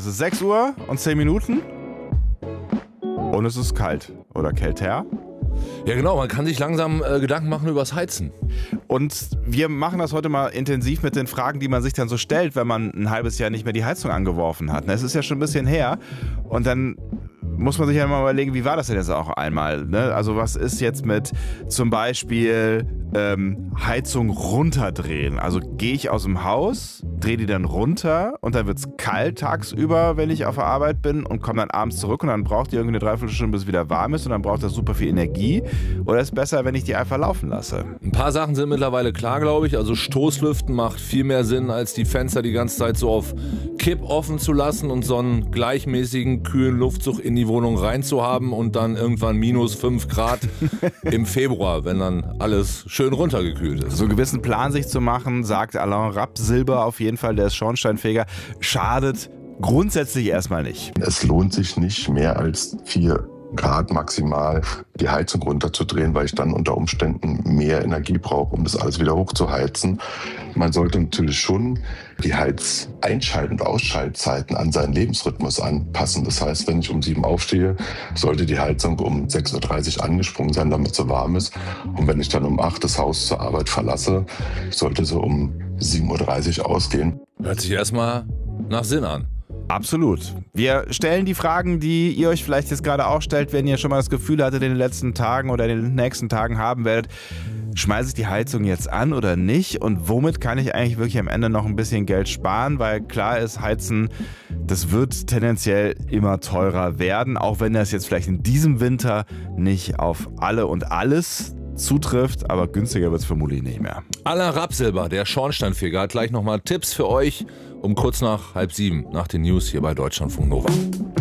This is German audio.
ist 6 Uhr und 10 Minuten und es ist kalt oder kälter. Ja genau, man kann sich langsam Gedanken machen übers Heizen. Und wir machen das heute mal intensiv mit den Fragen, die man sich dann so stellt, wenn man ein halbes Jahr nicht mehr die Heizung angeworfen hat. Es ist ja schon ein bisschen her und dann muss man sich ja mal überlegen, wie war das denn jetzt auch einmal? Ne? Also was ist jetzt mit zum Beispiel Heizung runterdrehen? Also gehe ich aus dem Haus, drehe die dann runter und dann wird es kalt tagsüber, wenn ich auf der Arbeit bin und komme dann abends zurück und dann braucht die irgendwie eine Dreiviertelstunde, bis es wieder warm ist und dann braucht das super viel Energie. Oder ist es besser, wenn ich die einfach laufen lasse? Ein paar Sachen sind mittlerweile klar, glaube ich. Also Stoßlüften macht viel mehr Sinn, als die Fenster die ganze Zeit so auf Kipp offen zu lassen und so einen gleichmäßigen, kühlen Luftzug in die Wohnung reinzuhaben und dann irgendwann minus 5 Grad im Februar, wenn dann alles schön runtergekühlt ist. So einen gewissen Plan sich zu machen, sagt Alain Rapp-Silber auf jeden Fall, der ist Schornsteinfeger, schadet grundsätzlich erstmal nicht. Es lohnt sich nicht, mehr als 4 Grad maximal die Heizung runterzudrehen, weil ich dann unter Umständen mehr Energie brauche, um das alles wieder hochzuheizen. Man sollte natürlich schon die Heizeinschalt- und Ausschaltzeiten an seinen Lebensrhythmus anpassen. Das heißt, wenn ich um 7 aufstehe, sollte die Heizung um 6:30 Uhr angesprungen sein, damit sie warm ist. Und wenn ich dann um 8 das Haus zur Arbeit verlasse, sollte sie um 7:30 Uhr ausgehen. Hört sich erstmal nach Sinn an. Absolut. Wir stellen die Fragen, die ihr euch vielleicht jetzt gerade auch stellt, wenn ihr schon mal das Gefühl hattet, in den letzten Tagen oder in den nächsten Tagen haben werdet, schmeiße ich die Heizung jetzt an oder nicht? Und womit kann ich eigentlich wirklich am Ende noch ein bisschen Geld sparen? Weil klar ist, Heizen, das wird tendenziell immer teurer werden, auch wenn das jetzt vielleicht in diesem Winter nicht auf alle und alles zutrifft, aber günstiger wird es vermutlich nicht mehr. Alain Rapp-Silber, der Schornsteinfeger, hat gleich nochmal Tipps für euch um kurz nach 6:30 nach den News hier bei Deutschlandfunk Nova.